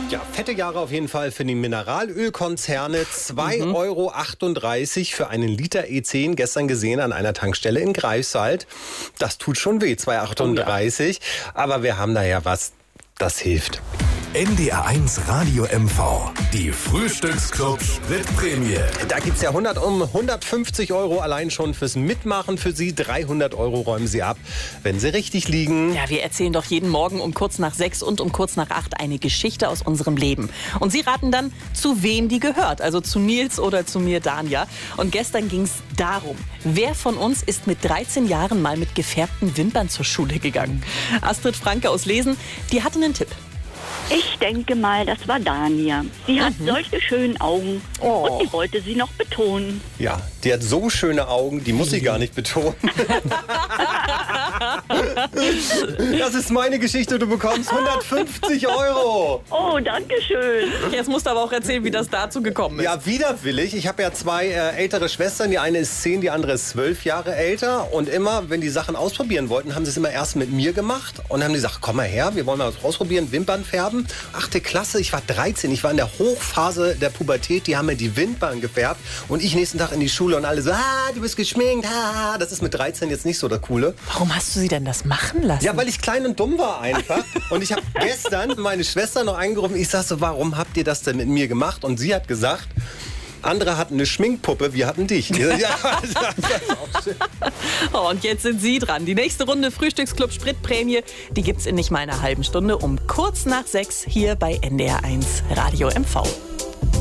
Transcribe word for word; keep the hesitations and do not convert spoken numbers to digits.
Ja, fette Jahre auf jeden Fall für die Mineralölkonzerne. zwei Euro achtunddreißig für einen Liter E zehn, gestern gesehen an einer Tankstelle in Greifswald. Das tut schon weh, zwei Euro achtunddreißig. Oh ja. Aber wir haben da ja was, das hilft. N D R eins Radio M V, die Frühstücksclub Spritprämie. Da gibt's ja hundert um hundertfünfzig Euro allein schon fürs Mitmachen für Sie. dreihundert Euro räumen Sie ab, wenn Sie richtig liegen. Ja, wir erzählen doch jeden Morgen um kurz nach sechs und um kurz nach acht eine Geschichte aus unserem Leben. Und Sie raten dann, zu wem die gehört. Also zu Nils oder zu mir, Danja. Und gestern ging's darum, wer von uns ist mit dreizehn Jahren mal mit gefärbten Wimpern zur Schule gegangen? Astrid Franke aus Lesen, die hatte einen Tipp. Ich denke mal, das war Dania. Sie hat mhm. solche schönen Augen oh. und die wollte sie noch betonen. Ja, die hat so schöne Augen, die muss sie gar nicht betonen. Das ist meine Geschichte, du bekommst hundertfünfzig Euro. Oh, danke schön. Jetzt musst du aber auch erzählen, wie das dazu gekommen ist. Ja, widerwillig. Ich habe ja zwei äh, ältere Schwestern. Die eine ist zehn, die andere ist zwölf Jahre älter. Und immer, wenn die Sachen ausprobieren wollten, haben sie es immer erst mit mir gemacht. Und haben die gesagt, komm mal her, wir wollen mal was ausprobieren, Wimpern färben. Achte Klasse, ich war dreizehn, ich war in der Hochphase der Pubertät. Die haben mir die Wimpern gefärbt. Und ich nächsten Tag in die Schule und alle so, ah, du bist geschminkt, ah. Das ist mit dreizehn jetzt nicht so das Coole. Warum hast du sie denn das machen lassen? Ja, weil ich klein und dumm war einfach. Und ich habe gestern meine Schwester noch angerufen. Ich sag so, warum habt ihr das denn mit mir gemacht? Und sie hat gesagt, andere hatten eine Schminkpuppe, wir hatten dich. Ja, das ist auch schön. Oh, und jetzt sind Sie dran. Die nächste Runde Frühstücksclub Spritprämie, die gibt's in nicht mal einer halben Stunde um kurz nach sechs hier bei N D R eins Radio M V.